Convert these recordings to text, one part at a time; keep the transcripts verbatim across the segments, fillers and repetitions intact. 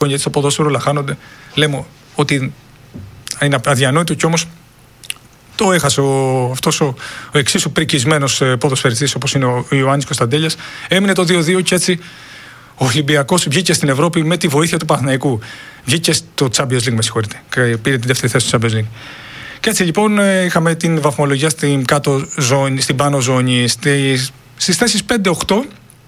γιατί στο ποδόσφαιρο λαχάνονται. Λέμε ότι είναι αδιανόητο και όμως το έχασε ο, αυτός ο, ο εξίσου πρικισμένος ποδοσφαιριστής όπως είναι ο Ιωάννης Κωνσταντέλιας. Έμεινε το δύο δύο και έτσι ο Ολυμπιακός βγήκε στην Ευρώπη με τη βοήθεια του Παναθηναϊκού. Βγήκε στο Champions League, με συγχωρείτε. Και πήρε την δεύτερη θέση στο Champions League. Και έτσι λοιπόν είχαμε την βαθμολογία στην κάτω ζώνη, στην πάνω ζώνη. Στις, στις θέσεις πέντε οκτώ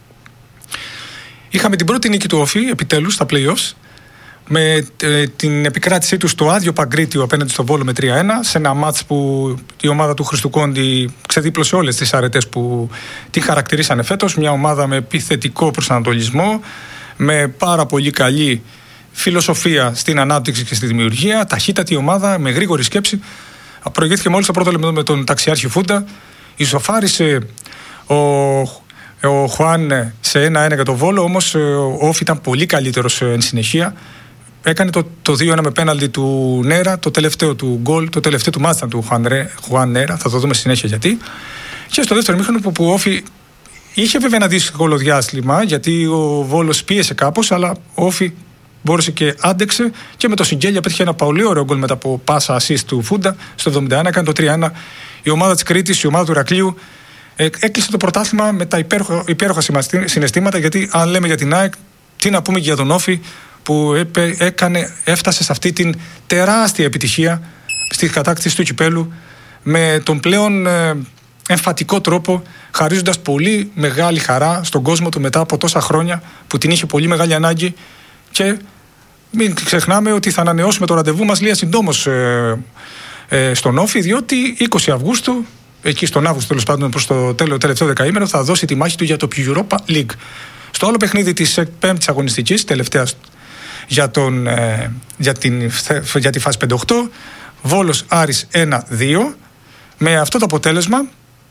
είχαμε την πρώτη νίκη του Όφη, επιτέλους, στα play-offs. Με ε, την επικράτησή του στο άδειο Παγκρίτιο απέναντι στο Βόλο με τρία ένα, σε ένα μάτς που η ομάδα του Χριστουκόντη ξεδίπλωσε όλες τις αρετές που τη χαρακτηρίσανε φέτος. Μια ομάδα με επιθετικό προσανατολισμό, με πάρα πολύ καλή φιλοσοφία στην ανάπτυξη και στη δημιουργία, ταχύτατη ομάδα, με γρήγορη σκέψη. Προηγήθηκε μόλις το πρώτο λεπτό με τον ταξιάρχη Φούντα. Ισοφάρισε ο, ο Χουάν σε ένα ένα για το Βόλο, όμως ο Όφη ήταν πολύ καλύτερος εν συνεχεία. Έκανε το, το δύο ένα με πέναλτι του Νέρα, το τελευταίο του γκολ, το τελευταίο του μάτς του Χουάν Νέρα, θα το δούμε συνέχεια γιατί. Και στο δεύτερο μήχρονο που, που ο Όφη είχε βέβαια ένα δύσκολο διάστημα, γιατί ο Βόλος πίεσε κάπως, αλλά ο Όφη μπόρεσε και άντεξε και με το Σιγγέλια πέτυχε ένα πολύ ωραίο γκολ μετά από πάσα assist του Φούντα στο εβδομήντα ένα, έκανε το τρία ένα. Η ομάδα της Κρήτης, η ομάδα του Ηρακλείου ε, έκλεισε το πρωτάθλημα με τα υπέροχα, υπέροχα συναισθήματα, γιατί αν λέμε για την ΑΕΚ, τι να πούμε και για τον Όφη που έκανε, έφτασε σε αυτή την τεράστια επιτυχία στη κατάκτηση του κυπέλου με τον πλέον ε, εμφατικό τρόπο, χαρίζοντας πολύ μεγάλη χαρά στον κόσμο του μετά από τόσα χρόνια που την είχε πολύ μεγάλη ανάγκη. Και μην ξεχνάμε ότι θα ανανεώσουμε το ραντεβού μας λίγα συντόμως ε, ε, στον Όφη, διότι είκοσι Αυγούστου, εκεί στον Αύγουστο τέλος πάντων προς το τέλος, τελευταίο δεκαήμερο, θα δώσει τη μάχη του για το Europa League. Στο άλλο παιχνίδι της πέμπτης αγωνιστικής, τελευταίας για, τον, ε, για, την, για τη φάση πέντε οκτώ, Βόλος Άρης ένα δύο. Με αυτό το αποτέλεσμα,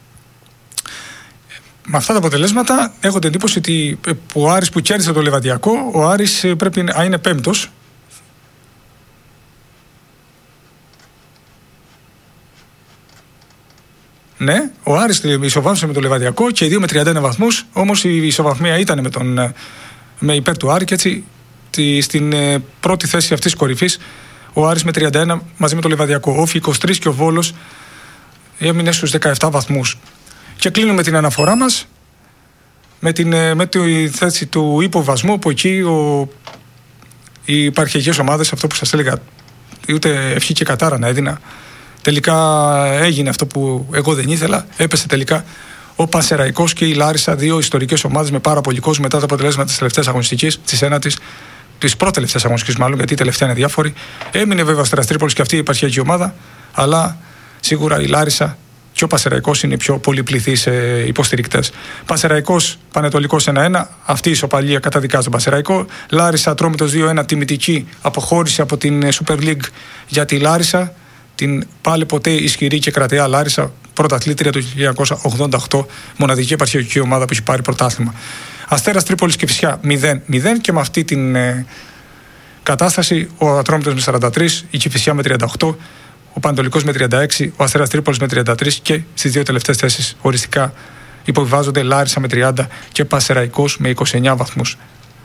με αυτά τα αποτελέσματα έχω την εντύπωση ότι ο Άρης που κέρδισε το Λεβαδιακό, ο Άρης πρέπει να είναι πέμπτος. Ναι, ο Άρης ισοβάθμισε με το Λεβαδιακό και οι δύο με τριάντα ένα βαθμούς, όμως η ισοβαθμία ήταν με, τον, με υπέρ του Άρη και έτσι στην πρώτη θέση αυτής της κορυφής ο Άρης με τριάντα ένα μαζί με το Λεβαδιακό. Όφη είκοσι τρία και ο Βόλος έμεινε στους δεκαεπτά βαθμούς. Και κλείνουμε την αναφορά μας με, την, με τη θέση του υποβασμού, που εκεί ο, οι υπαρχιακές ομάδες, αυτό που σας έλεγα, ούτε ευχή και κατάρα να έδινα, τελικά έγινε αυτό που εγώ δεν ήθελα, έπεσε τελικά ο Πανσεραϊκός και η Λάρισα, δύο ιστορικές ομάδες με πάρα πολύ κόσμο μετά τα αποτελέσματα της τελευταίας αγωνιστικής, της ένατης, της προτελευταίας αγωνιστικής μάλλον, γιατί η τελευταία είναι διάφορη. Έμεινε βέβαια ο Αστέρας Τρίπολης και αυτή η υπαρχιακή ομάδα, αλλά σίγουρα η Λάρισα και ο Πανσεραϊκός είναι οι πιο πολυπληθείς ε, υποστηρικτές. Πανσεραϊκός Πανετολικός ένα ένα, αυτή η ισοπαλία καταδικάζει τον Πανσεραϊκό. Λάρισα Ατρόμητος δύο ένα, τιμητική αποχώρηση από την Super League για τη Λάρισα, την πάλι ποτέ ισχυρή και κρατεά Λάρισα, πρωταθλήτρια του χίλια εννιακόσια ογδόντα οκτώ, μοναδική επαρχιακή ομάδα που έχει πάρει πρωτάθλημα. Αστέρας Τρίπολης και Κηφισιά μηδέν μηδέν, και με αυτή την ε, κατάσταση ο Ατρόμητος με σαράντα τρία, η Κηφισιά με τριάντα οκτώ, ο Πανετολικός με τριάντα έξι, ο Αστέρας Τρίπολης με τριάντα τρία και στις δύο τελευταίες θέσεις οριστικά υποβιβάζονται Λάρισα με τριάντα και Πανσεραϊκός με είκοσι εννέα βαθμούς.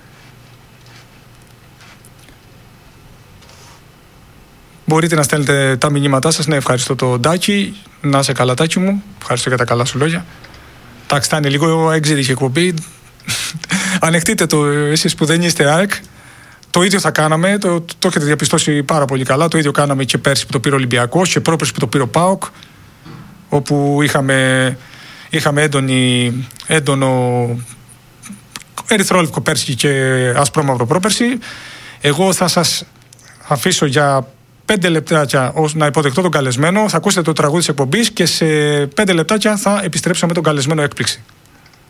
Μπορείτε να στέλνετε τα μηνύματά σας. Ναι, ευχαριστώ το Ντάκη. Να είσαι καλά, Τάκη μου. Ευχαριστώ για τα καλά σου λόγια. Εντάξει, θα είναι λίγο έξιδικη εκπομπή. Ανεχτείτε το εσείς που δεν είστε ΑΕΚ. Το ίδιο θα κάναμε, το, το, το έχετε διαπιστώσει πάρα πολύ καλά. Το ίδιο κάναμε και πέρσι που το πήρε ο Ολυμπιακός και πρόπερσι που το πήρε ο ΠΑΟΚ, όπου είχαμε, είχαμε έντονη, έντονο ερυθρόλευκο πέρσι και ασπρόμαυρο πρόπερσι. Εγώ θα σας αφήσω για πέντε λεπτάκια να υποδεχτώ τον καλεσμένο. Θα ακούσετε το τραγούδι της εκπομπής και σε πέντε λεπτάκια θα επιστρέψω με τον καλεσμένο έκπληξη.